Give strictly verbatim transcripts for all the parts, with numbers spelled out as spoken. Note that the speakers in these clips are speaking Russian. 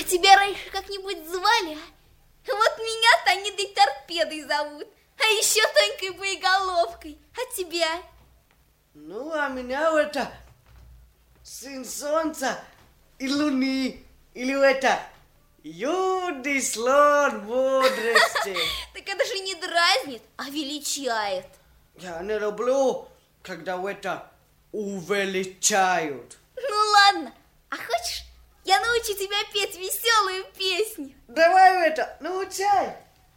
А тебя раньше как-нибудь звали, а? Вот меня Танидой Торпедой зовут, а еще Тонькой Боеголовкой. А тебя? Ну, а меня это сын солнца и луны. Или это юный слон бодрости. Так это же не дразнит, а величает. Я не люблю, когда это увеличают. Ну ладно, а хочешь, я научу тебя петь веселую песню? Давай это, научай.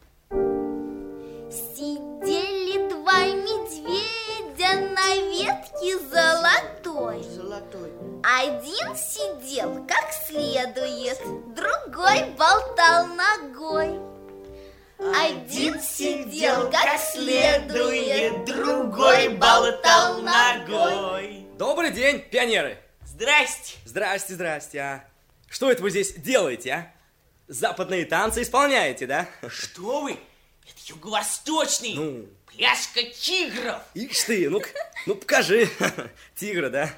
Сидели два медведя на ветке золотой. Золотой. Один сидел как следует, другой болтал ногой. Один сидел как следует, другой болтал ногой. Добрый день, пионеры. Здрасте. Здрасте, здрасте. А что это вы здесь делаете, а? Западные танцы исполняете, да? Что вы? Это юго-восточный. Ну. Пляска тигров. Ишь ты, ну, ну покажи. Тигра, да?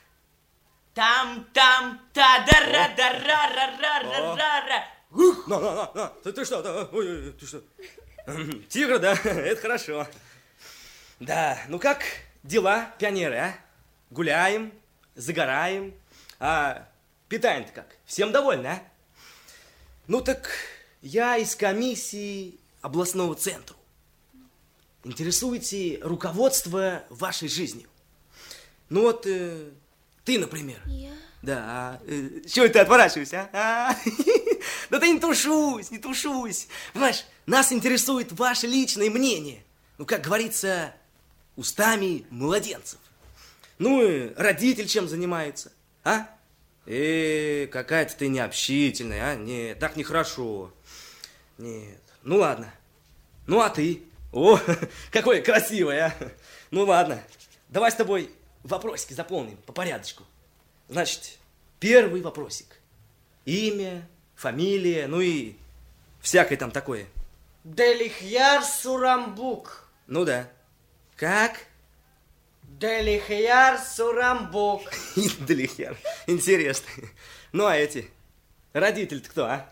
Там-там-та-да-ра-да-ра-ра-ра-ра-ра. Ух! На, на, на, на. Ты, ты что? Да, ой, ой, ты что? Тигр, да? Это хорошо. Да, ну как дела, пионеры, а? Гуляем, загораем. А питаем-то как? Всем довольны, а? Ну так я из комиссии областного центра. Интересуете руководство вашей жизнью. Ну вот э, ты, например. Я? Да, а, э, чего ты отворачиваешься, а? а? Да ты не тушусь, не тушусь. Понимаешь, нас интересует ваше личное мнение. Ну, как говорится, устами младенцев. Ну, и родитель чем занимается, а? Э, какая-то ты необщительная, а? Нет, так нехорошо. Нет, ну ладно. Ну, а ты? О, какой красивый, а? Ну, ладно, давай с тобой вопросики заполним по порядочку. Значит, первый вопросик. Имя, фамилия, ну и всякое там такое. Делихьяр Сурамбук. Ну да. Как? Делихьяр Сурамбук. Делихьяр. Интересно. Ну а эти? Родители-то кто, а?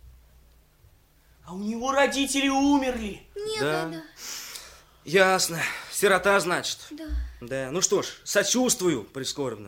А у него родители умерли. Нет, Да. да. Ясно. Сирота, значит. Да. Да, ну что ж, сочувствую прискорбно.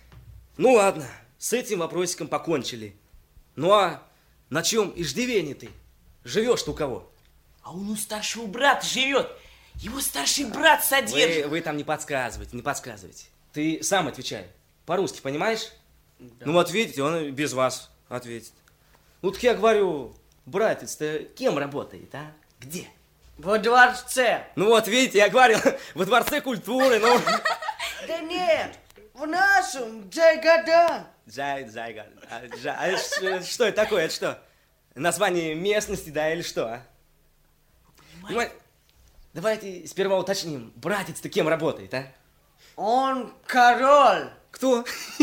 Ну ладно, с этим вопросиком покончили. Ну а на чем иждивении ты? Живешь-то у кого? А он у старшего брата живет. Его старший брат содержит. Вы, вы там не подсказывайте, не подсказывайте. Ты сам отвечай. По-русски понимаешь? Да. Ну вот видите, он без вас ответит. Ну так я говорю, братец-то кем работает, а? Где? Во дворце. Ну вот видите, я говорил, во дворце культуры, ну... Да нет, в нашем Джайгадан. Джай, Джайган. А, Джай, а это что это такое? Это что? Название местности, да, или что? А? Понимаете? Давайте сперва уточним, братец-то кем работает, а? Он король. Кто?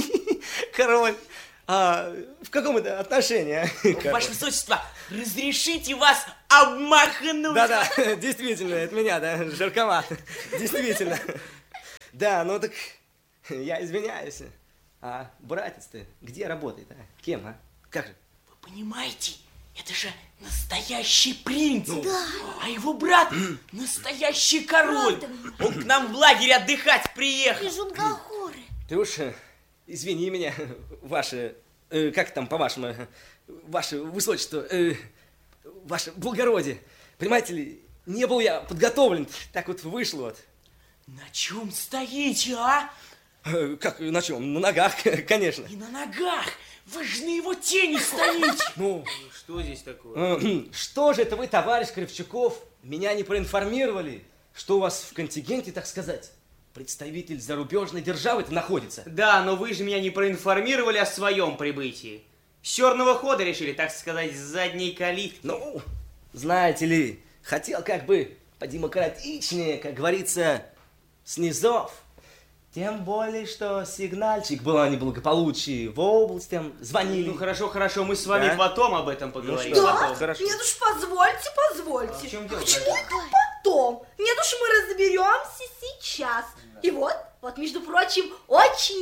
Король. А в каком это отношении? А? Ваше Высочество, разрешите вас обмахнуть? Да-да, действительно, это меня, да, жарковато. Действительно. Да, ну так я извиняюсь. А братец-то где работает, а? Кем, а? Как же? Вы понимаете, это же настоящий принц. Да. А его брат настоящий король. Он к нам в лагерь отдыхать приехал. И Жунгахоры. Ты уж извини меня, ваше, э, как там по-вашему, э, ваше высочество, э, ваше благородие. Понимаете ли, не был я подготовлен, так вот вышло вот. На чем стоите, а? Э, как, на чем? На ногах, конечно. И на ногах. Вы же на его тени стоите. Ну, что здесь такое? э, что же это вы, товарищ Кривчаков, меня не проинформировали, что у вас в контингенте, так сказать, представитель зарубежной державы-то находится? Да, но вы же меня не проинформировали о своем прибытии. С черного хода решили, так сказать, с задней калитки. Ну, знаете ли, хотел как бы подемократичнее, как говорится, с низов. Тем более, что сигнальчик был о неблагополучии в область, там звонили. Ну хорошо, хорошо, мы с вами Да? потом об этом поговорим. Ну, что? Потом. Да? Хорошо. Нет уж, позвольте, позвольте. А в чем дело? Почему это потом? Нет уж, мы разберемся сейчас. И вот, вот, между прочим, очень кстати.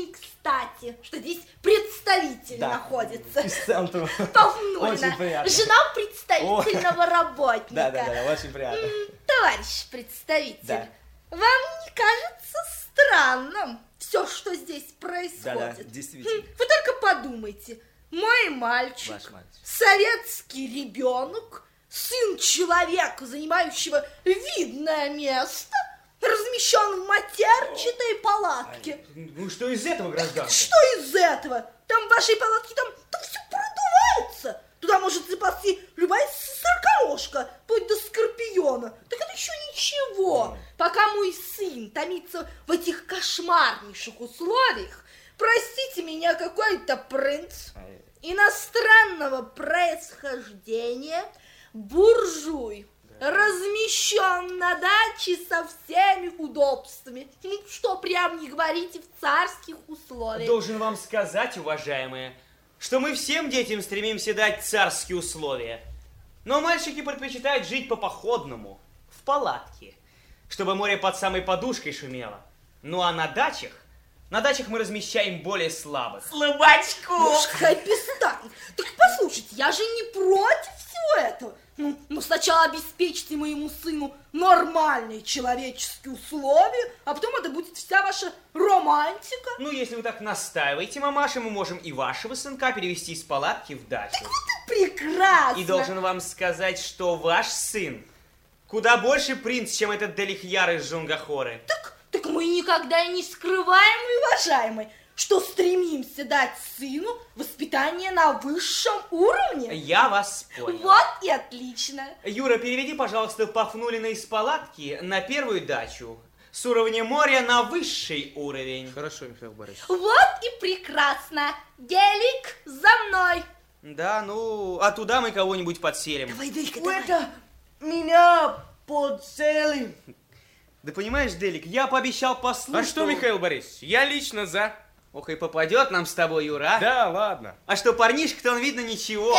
кстати, что здесь представитель Да. находится. Из центра. Павловна, Очень приятно. жена представительного работника. Да, да, да, очень приятно. М, Товарищ представитель, Да. вам не кажется странным все, что здесь Да, происходит? да, действительно. М, Вы только подумайте. Мой мальчик, Ваш мальчик. советский ребенок, сын человека, занимающего видное место, размещен в матерчатой палатке. Ну что из этого, гражданка? Что из этого? Там в вашей палатке там, там все продувается. Туда может запасти любая сороконожка, вплоть до скорпиона. Так это еще ничего. Пока мой сын томится в этих кошмарнейших условиях, простите меня, какой-то принц иностранного происхождения, буржуй, размещен на даче со всеми удобствами. Ну, что прям не говорите, в царских условиях. Должен вам сказать, уважаемые, что мы всем детям стремимся дать царские условия. Но мальчики предпочитают жить по-походному, в палатке, чтобы море под самой подушкой шумело. Ну а на дачах, на дачах мы размещаем более слабых. Слабачков! Уж хай перестанет. Так послушайте, я же не против всего этого. Ну, ну, сначала обеспечьте моему сыну нормальные человеческие условия, а потом это будет вся ваша романтика. Ну, если вы так настаиваете, мамаша, мы можем и вашего сынка перевести из палатки в дачу. Прекрасно. И должен вам сказать, что ваш сын куда больше принц, чем этот Делихьяр из Джунгахоры. Так, так мы никогда и не скрываем, уважаемый, что стремимся дать сыну воспитание на высшем уровне. Я вас понял. Вот и отлично. Юра, переведи, пожалуйста, Пафнулина из палатки на первую дачу с уровня моря на высший уровень. Хорошо, Михаил Борисович. Вот и прекрасно. Делик за мной. Да, ну, а туда мы кого-нибудь подселим. Давай, Делька, Это меня подцелим. Да понимаешь, Делик, я пообещал послушать. А что, Михаил Борисович, я лично за. Ох, и попадет нам с тобой, Юра. а? Да, ладно. А что, парнишка-то он, видно, ничего.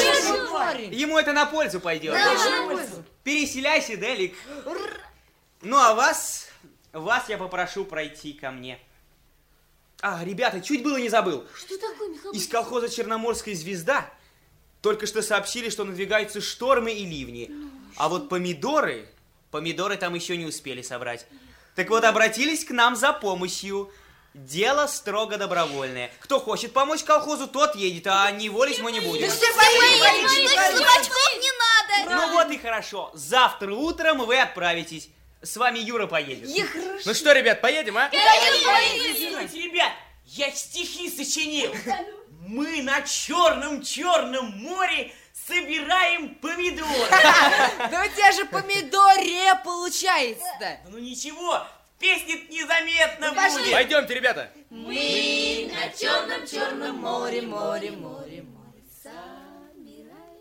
Ему это на пользу пойдет. Переселяйся, Делик. Ну, а вас, вас я попрошу пройти ко мне. А, ребята, чуть было не забыл. Что такое, Михаил? Из колхоза «Черноморская звезда» только что сообщили, что надвигаются штормы и ливни. А вот помидоры, помидоры там еще не успели собрать. Так вот, обратились к нам за помощью. Дело строго добровольное. Кто хочет помочь колхозу, тот едет, а не волить мы не будем. Слабачков не надо. Ну вот и хорошо. Завтра утром вы отправитесь. С вами Юра поедет. Ну что, ребят, поедем, а? Слушайте, ребят, я стихи сочинил. Мы на черном-черном море собираем помидоры. Да у тебя же помидория получается-то. Ну ничего, в песне незаметно будет. Пойдемте, ребята. Мы на черном-черном море, море, море, море собираем.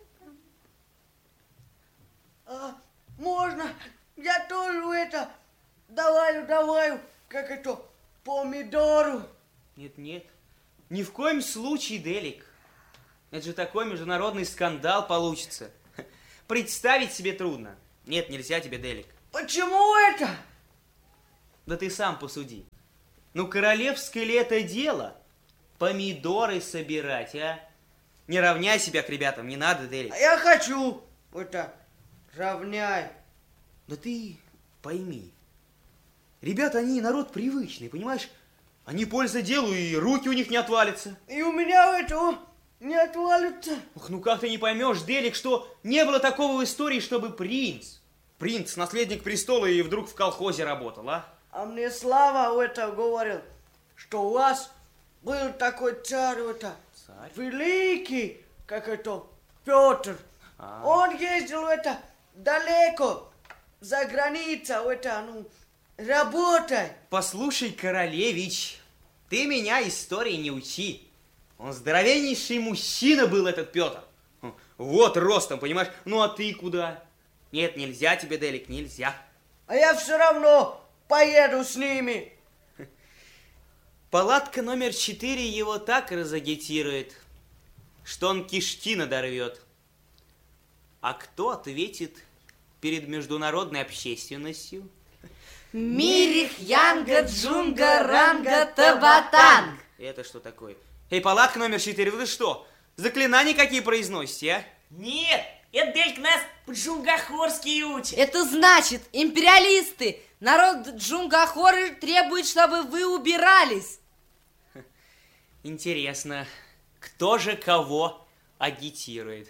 А, можно? Я тоже это даваю, даваю, как это, помидору. Нет, нет. Ни в коем случае, Делик. Это же такой международный скандал получится. Представить себе трудно. Нет, нельзя тебе, Делик. Почему это? Да ты сам посуди. Ну, королевское ли это дело? Помидоры собирать, а? Не равняй себя к ребятам, не надо, Делик. А я хочу это равняй. Да ты пойми. Ребята, они народ привычный, понимаешь? Они польза делу, и руки у них не отвалятся. И у меня этого не отвалится. Ох, ну как ты не поймешь, Делик, что не было такого в истории, чтобы принц, принц, наследник престола, и вдруг в колхозе работал, а? А мне Слава это говорил, что у вас был такой царь, это, Царь? великий, как это, Петр. А. Он ездил это далеко, за границей, это, ну, работай. Послушай, королевич, ты меня истории не учи. Он здоровеннейший мужчина был, этот Петр. Вот ростом, понимаешь? Ну а ты куда? Нет, нельзя тебе, Делик, нельзя. А я все равно поеду с ними. Палатка номер четыре его так разагитирует, что он кишки надорвет. А кто ответит перед международной общественностью? Мирих, Янга, Джунга, Ранга, Табатанг. Это что такое? Эй, палатка номер четыре, вы что? Заклинания какие произносите, а? Нет, это Делька нас по-джунгахорски учит. Это значит, империалисты, народ Джунгахоры требует, чтобы вы убирались. Интересно, кто же кого агитирует?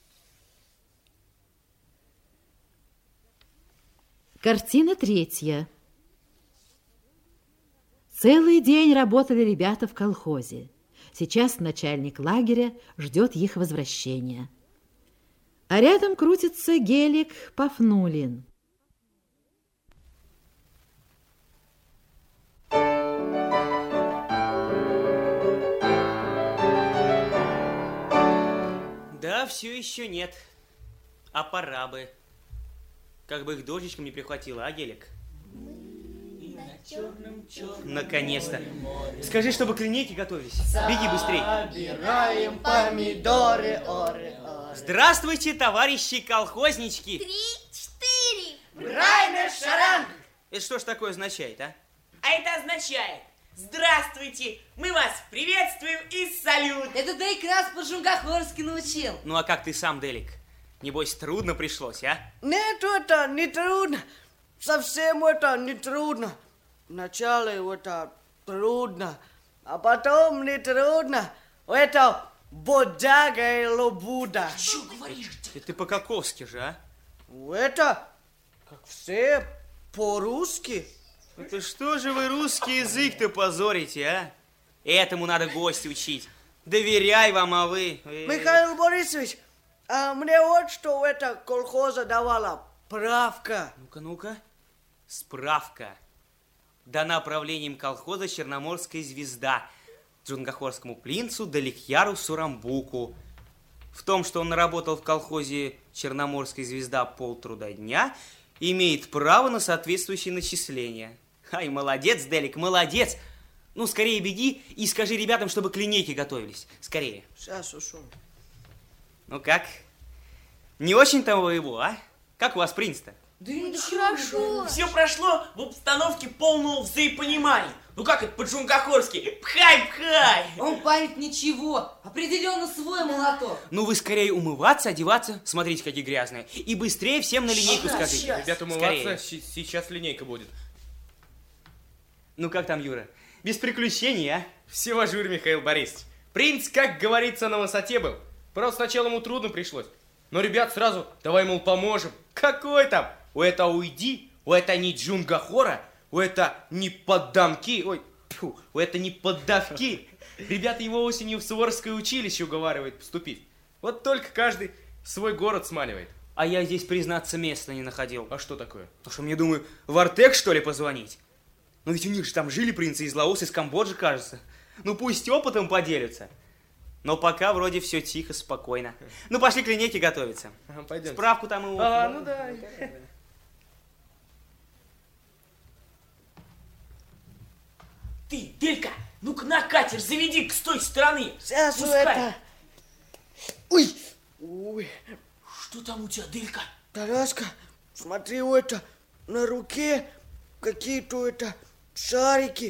Картина третья. Целый день работали ребята в колхозе. Сейчас начальник лагеря ждет их возвращения. А рядом крутится Гелик Пафнулин. Да, все еще нет. А пора бы. Как бы их дождичком не прихватило, а, Гелик? Наконец-то. Скажи, чтобы к линейке готовились. Беги быстрей. Собираем помидоры, оры, оры. Здравствуйте, товарищи колхознички. Три-четыре. Райна шаранг! Это что ж такое означает, а? А это означает: здравствуйте, мы вас приветствуем и салют. Это Дейк нас по-джунгахорски научил. Ну а как ты сам, Делик? Небось, трудно пришлось, а? Нет, это не трудно. Совсем это не трудно. Вначале это трудно, а потом не трудно. Это бодяга и лобуда. Что говоришь? Это ты по-каковски же, а? Это, как все, по-русски. Это что же вы русский язык-то позорите, а? Этому надо гостя учить. Доверяй вам, а вы... Михаил Борисович, а мне вот что это колхоза давала правка. Ну-ка, ну-ка. Справка. Дана правлением колхоза «Черноморская звезда» джунгахорскому принцу Далихьяру Сурамбуку. В том, что он наработал в колхозе «Черноморская звезда» полтруда дня, имеет право на соответствующее начисление. Ай, молодец, Делик, молодец. Ну, скорее беги и скажи ребятам, чтобы к линейке готовились. Скорее. Сейчас ушел. Ну как? Не очень-то вы его, а? Как у вас принц-то? Да ничего. Все прошло в обстановке полного взаимопонимания. Ну как это по-джунгахорски? Пхай-пхай! Он парит ничего. Определенно свой молоток. Ну вы скорее умываться, одеваться, смотрите, какие грязные. И быстрее всем на линейку скажите. Ребята, Скорее. умываться, щи- сейчас линейка будет. Ну как там, Юра? Без приключений, а? Все в ажуре, Михаил Борисович. Принц, как говорится, на высоте был. Правда, сначала ему трудно пришлось. Но ребят сразу, давай, мол, поможем. Какой там? У это уйди, у это не джунгахора, у это не поддамки, ой, тьфу, у это не поддавки. Ребята его осенью в Суворовское училище уговаривают поступить. Вот только каждый свой город сманивает. А я здесь, признаться, места не находил. А что такое? Потому что мне, думаю, в Артек, что ли, позвонить? Ну ведь у них же там жили принцы из Лаоса, из Камбоджи, кажется. Ну пусть опытом поделятся. Но пока вроде все тихо, спокойно. Ну пошли к линейке готовиться. Ага, пойдем. Справку там и... А, ну да. Ты, Делька, ну-ка на катер заведи с той стороны. Сейчас Пускай. это... Ой, ой, Что там у тебя, Делька? Тараска, смотри, это на руке какие-то это шарики.